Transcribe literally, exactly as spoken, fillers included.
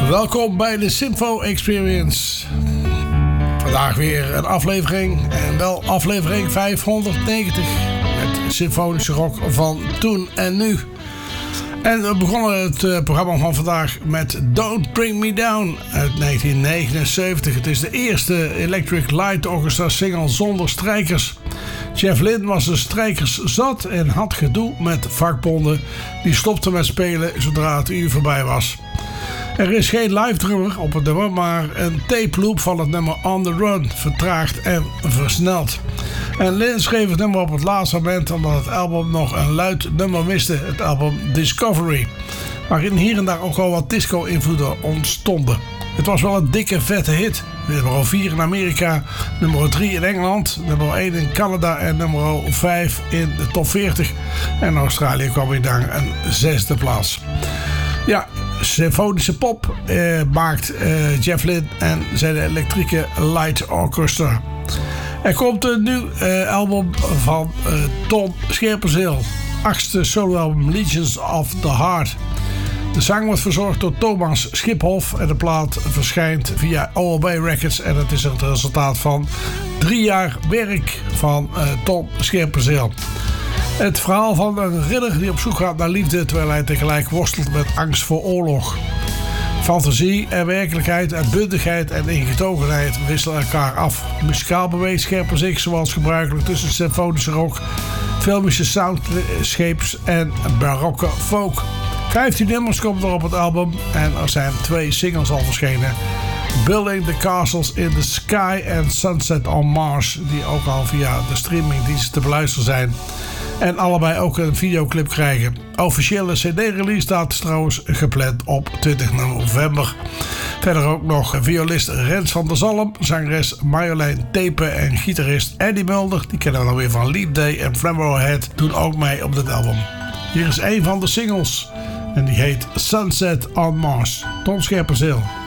Welkom bij de Sinfo Experience. Vandaag weer een aflevering en wel aflevering vijfhonderdnegentig met symfonische rock van toen en nu. En we begonnen het uh, programma van vandaag met Don't Bring Me Down uit negentien negenenzeventig. Het is de eerste Electric Light Orchestra single zonder strijkers. Jeff Lynne was de strijkers zat en had gedoe met vakbonden. Die stopten met spelen zodra het uur voorbij was. Er is geen live drummer op het nummer, maar een tape loop van het nummer On The Run, vertraagd en versneld. En Lynne schreef het nummer op het laatste moment omdat het album nog een luid nummer miste, het album Discovery, waarin hier en daar ook al wat disco-invloeden ontstonden. Het was wel een dikke vette hit. Nummer vier in Amerika, nummer drie in Engeland, nummer één in Canada en nummer vijf in de top veertig. En in Australië kwam hij dan een zesde plaats. Ja, symfonische pop eh, maakt eh, Jeff Lynne en zijn elektrieke Light Orchestra. Er komt een nieuw eh, album van eh, Tom Scherpenzeel, achtste soloalbum Legions of the Heart. De zang wordt verzorgd door Thomas Schiphoff en de plaat verschijnt via O L B Records en het is het resultaat van drie jaar werk van uh, Tom Scherpenzeel. Het verhaal van een ridder die op zoek gaat naar liefde terwijl hij tegelijk worstelt met angst voor oorlog. Fantasie en werkelijkheid, uitbundigheid en ingetogenheid wisselen elkaar af. Muzikaal beweegt Scherpenzeel zoals gebruikelijk tussen symfonische rock, filmische soundscapes en barokke folk. vijftien nummers komen er op het album en er zijn twee singles al verschenen. Building the Castles in the Sky en Sunset on Mars, die ook al via de streamingdiensten te beluisteren zijn. En allebei ook een videoclip krijgen. Officiële cd-release staat trouwens gepland op twintig november. Verder ook nog violist Rens van der Zalm, zangeres Marjolein Tepe en gitarist Eddie Mulder, die kennen we dan weer van Leap Day en Flambeau Head, doen ook mee op dit album. Hier is een van de singles en die heet Sunset on Mars. Tom Scherpenzeel.